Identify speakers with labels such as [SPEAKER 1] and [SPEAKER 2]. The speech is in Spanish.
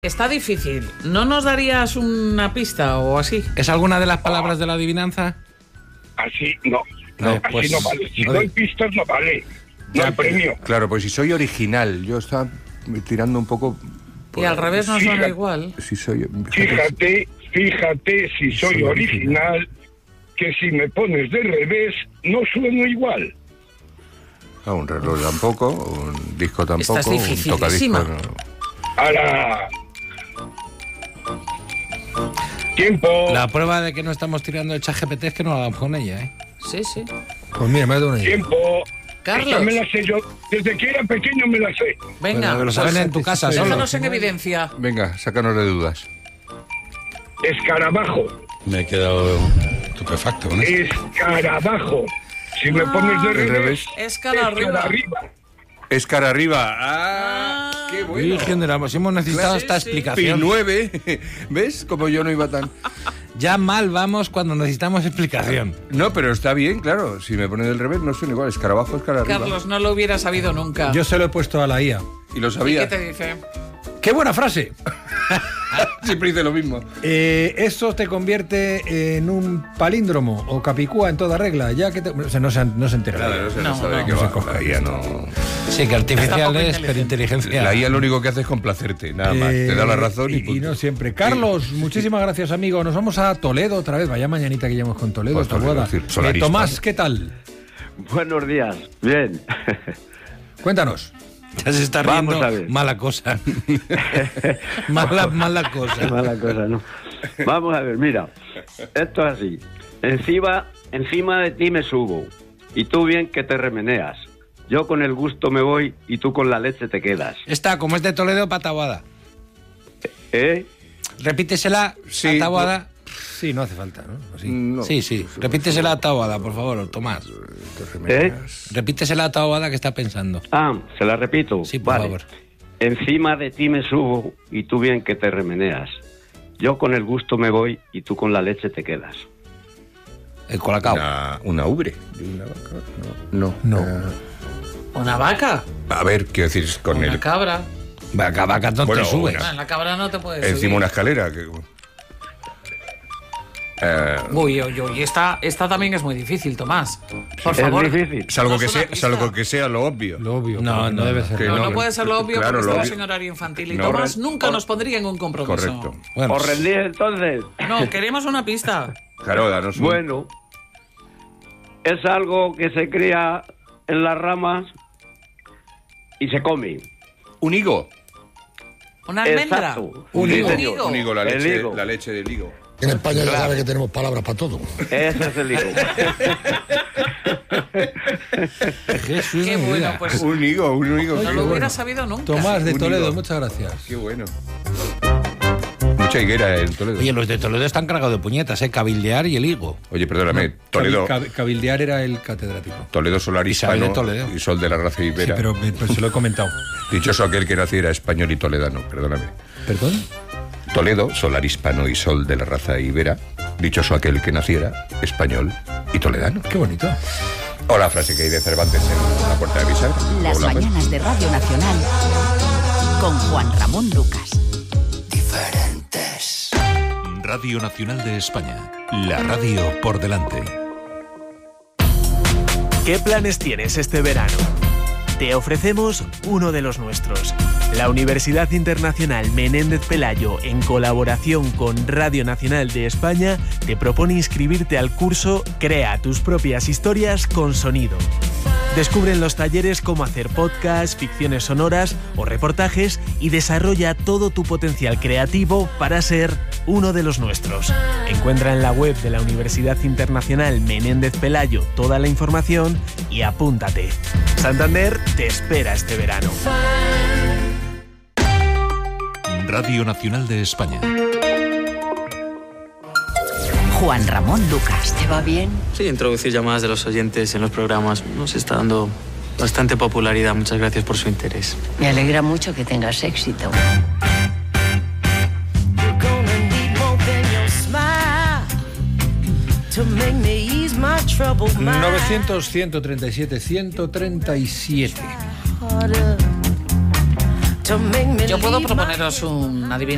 [SPEAKER 1] Está difícil. ¿No nos darías una pista o así?
[SPEAKER 2] ¿Es alguna de las palabras de la adivinanza?
[SPEAKER 3] Así no.
[SPEAKER 2] No,
[SPEAKER 3] Así
[SPEAKER 2] pues,
[SPEAKER 3] no vale. Si
[SPEAKER 2] no
[SPEAKER 3] doy pistas no vale. No hay premio.
[SPEAKER 4] Claro, pues si soy original, yo estaba tirando un poco...
[SPEAKER 1] Y al revés no suena igual.
[SPEAKER 4] Si soy...
[SPEAKER 3] Fíjate si soy original, que si me pones de revés, no sueno igual.
[SPEAKER 4] Un reloj tampoco, un disco tampoco,
[SPEAKER 1] Esta es
[SPEAKER 4] un tocadisco... No.
[SPEAKER 3] Ahora... Tiempo.
[SPEAKER 2] La prueba de que no estamos tirando el ChatGPT es que no lo hagamos con ella, ¿eh?
[SPEAKER 1] Sí, sí.
[SPEAKER 5] Pues mira, me ha dado una idea.
[SPEAKER 3] Tiempo.
[SPEAKER 1] Carlos.
[SPEAKER 3] Esta me la sé yo. Desde que era pequeño me la sé.
[SPEAKER 1] Venga,
[SPEAKER 2] Pero lo saben en tu casa solo.
[SPEAKER 1] déjanos en evidencia.
[SPEAKER 4] Venga, sácanos de dudas.
[SPEAKER 3] Escarabajo.
[SPEAKER 5] Me he quedado estupefacto con esto.
[SPEAKER 3] Escarabajo. Si me pones de revés,
[SPEAKER 1] Es cara arriba.
[SPEAKER 4] Es cara arriba. ¡Ah! ¡Qué bueno!
[SPEAKER 2] Virgen del amor, si hemos necesitado esta explicación.
[SPEAKER 4] Pi 9. ¿Ves? Como yo no iba tan...
[SPEAKER 2] Ya mal vamos cuando necesitamos explicación.
[SPEAKER 4] No, pero está bien, claro. Si me pones del revés, no suena igual. Escarabajo es cara arriba.
[SPEAKER 1] Carlos, no lo hubiera sabido nunca.
[SPEAKER 5] Yo se lo he puesto a la IA.
[SPEAKER 4] Y lo
[SPEAKER 1] ¿Y
[SPEAKER 4] sabía.
[SPEAKER 1] qué te dice?
[SPEAKER 5] ¡Qué buena frase!
[SPEAKER 4] Siempre dice lo mismo.
[SPEAKER 5] Eso te convierte en un palíndromo o capicúa en toda regla, ya que o sea, no se entera.
[SPEAKER 4] Claro, no
[SPEAKER 1] No,
[SPEAKER 4] sabe
[SPEAKER 1] no.
[SPEAKER 4] qué
[SPEAKER 5] No se
[SPEAKER 4] va.
[SPEAKER 5] coge.
[SPEAKER 4] La IA no...
[SPEAKER 2] Sí, que artificial
[SPEAKER 1] Está poco
[SPEAKER 2] es,
[SPEAKER 1] inteligente.
[SPEAKER 2] pero inteligencia.
[SPEAKER 4] La IA lo único que hace es complacerte, nada más. Te da la razón y
[SPEAKER 5] y
[SPEAKER 4] punto.
[SPEAKER 5] no siempre. Carlos, muchísimas gracias, amigo. Nos vamos a Toledo otra vez. Vaya mañanita que llevamos con Toledo.
[SPEAKER 4] Pues
[SPEAKER 5] Esta
[SPEAKER 4] Toledo,
[SPEAKER 5] boda.
[SPEAKER 4] es decir, solarista.
[SPEAKER 5] Tomás, ¿qué tal?
[SPEAKER 6] Buenos días. Bien.
[SPEAKER 5] Cuéntanos.
[SPEAKER 2] Ya se está riendo.
[SPEAKER 6] Vamos a ver.
[SPEAKER 2] Mala cosa. mala cosa.
[SPEAKER 6] Mala cosa, ¿no? Vamos a ver, mira. Esto es así. Encima de ti me subo. Y tú bien que te remeneas. Yo con el gusto me voy y tú con la leche te quedas.
[SPEAKER 2] Está, como es de Toledo, pataguada.
[SPEAKER 6] ¿Eh?
[SPEAKER 2] Repítesela,
[SPEAKER 4] Sí,
[SPEAKER 2] tabuada.
[SPEAKER 5] Sí, no hace falta, ¿no? Así.
[SPEAKER 4] No.
[SPEAKER 2] Sí. Repítesela, tabuada, por favor, Tomás.
[SPEAKER 6] ¿Eh?
[SPEAKER 2] Repítesela, tabuada, que está pensando.
[SPEAKER 6] Ah, se la repito.
[SPEAKER 2] Sí, por
[SPEAKER 6] Vale.
[SPEAKER 2] favor.
[SPEAKER 6] Encima de ti me subo y tú bien que te remeneas. Yo con el gusto me voy y tú con la leche te quedas.
[SPEAKER 2] El colacao.
[SPEAKER 4] Una ubre. ¿Una vaca? No.
[SPEAKER 1] ¿Una vaca?
[SPEAKER 4] A ver, quiero decir, con
[SPEAKER 1] ¿Una
[SPEAKER 4] el...
[SPEAKER 1] cabra?
[SPEAKER 2] Vaca no
[SPEAKER 4] Bueno,
[SPEAKER 2] te subes.
[SPEAKER 4] una-
[SPEAKER 1] Ah, en la cabra no te puedes
[SPEAKER 4] Encima
[SPEAKER 1] subir.
[SPEAKER 4] una escalera. Que...
[SPEAKER 1] Uy, esta también es muy difícil, Tomás. Por
[SPEAKER 6] Es
[SPEAKER 1] favor.
[SPEAKER 6] difícil.
[SPEAKER 4] salvo,
[SPEAKER 1] No
[SPEAKER 4] que
[SPEAKER 1] es una
[SPEAKER 4] sea,
[SPEAKER 1] pista.
[SPEAKER 4] salvo que sea lo obvio.
[SPEAKER 5] Lo obvio.
[SPEAKER 2] No, no
[SPEAKER 5] debe ser.
[SPEAKER 4] que
[SPEAKER 1] No puede ser lo obvio
[SPEAKER 4] Claro,
[SPEAKER 1] porque
[SPEAKER 4] lo
[SPEAKER 1] estamos
[SPEAKER 4] obvio.
[SPEAKER 1] en horario infantil y
[SPEAKER 4] No,
[SPEAKER 1] Tomás
[SPEAKER 4] re-
[SPEAKER 1] nunca nos pondría en un compromiso.
[SPEAKER 4] Correcto.
[SPEAKER 2] Bueno,
[SPEAKER 6] ¿Os rendís entonces?
[SPEAKER 1] No, queremos una pista.
[SPEAKER 4] Claro, danos un...
[SPEAKER 6] Bueno, es algo que se cría en las ramas y se come.
[SPEAKER 4] Un higo.
[SPEAKER 1] ¿Una almendra?
[SPEAKER 6] Exacto.
[SPEAKER 5] Un
[SPEAKER 6] Sí,
[SPEAKER 5] higo.
[SPEAKER 6] señor.
[SPEAKER 4] Un higo,
[SPEAKER 6] El higo.
[SPEAKER 4] la leche del higo.
[SPEAKER 7] En España ya sabe que tenemos palabras para todo.
[SPEAKER 6] Ese es el higo.
[SPEAKER 2] Jesús
[SPEAKER 1] Qué
[SPEAKER 2] de mi
[SPEAKER 1] bueno,
[SPEAKER 2] vida.
[SPEAKER 1] pues
[SPEAKER 4] Un higo.
[SPEAKER 1] no lo hubiera sabido nunca.
[SPEAKER 5] Tomás de
[SPEAKER 4] Un
[SPEAKER 5] Toledo,
[SPEAKER 4] higo.
[SPEAKER 5] muchas gracias.
[SPEAKER 4] Qué bueno. Mucha higuera en Toledo.
[SPEAKER 2] Oye, los de Toledo están cargados de puñetas, Cabildear y el higo.
[SPEAKER 4] Oye, perdóname. Toledo,
[SPEAKER 5] Cabildear era el catedrático.
[SPEAKER 4] Toledo solar
[SPEAKER 2] Isabel
[SPEAKER 4] hispano
[SPEAKER 2] de Toledo.
[SPEAKER 4] y sol de la raza
[SPEAKER 5] Sí,
[SPEAKER 4] ibera.
[SPEAKER 5] pero se lo he comentado.
[SPEAKER 4] Dichoso aquel que naciera español y toledano, perdóname.
[SPEAKER 5] ¿Perdón?
[SPEAKER 4] Toledo, solar hispano y sol de la raza ibera. Dichoso aquel que naciera español y toledano.
[SPEAKER 5] Qué bonito.
[SPEAKER 4] O la frase que hay de Cervantes en la puerta de Bisagra.
[SPEAKER 8] Las
[SPEAKER 4] O la-
[SPEAKER 8] mañanas de Radio Nacional con Juan Ramón Lucas.
[SPEAKER 9] Radio Nacional de España. La radio por delante.
[SPEAKER 10] ¿Qué planes tienes este verano? Te ofrecemos uno de los nuestros. La Universidad Internacional Menéndez Pelayo, en colaboración con Radio Nacional de España, te propone inscribirte al curso Crea tus propias historias con sonido. Descubre en los talleres cómo hacer podcasts, ficciones sonoras o reportajes y desarrolla todo tu potencial creativo para ser uno de los nuestros. Encuentra en la web de la Universidad Internacional Menéndez Pelayo toda la información y apúntate. Santander te espera este verano.
[SPEAKER 9] Radio Nacional de España.
[SPEAKER 8] Juan Ramón Lucas. ¿Te va bien?
[SPEAKER 11] Sí, introducir llamadas de los oyentes en los programas nos está dando bastante popularidad. Muchas gracias por su interés.
[SPEAKER 8] Me alegra mucho que tengas éxito.
[SPEAKER 5] 900, 137, 137.
[SPEAKER 1] Yo puedo proponeros un adivinanza.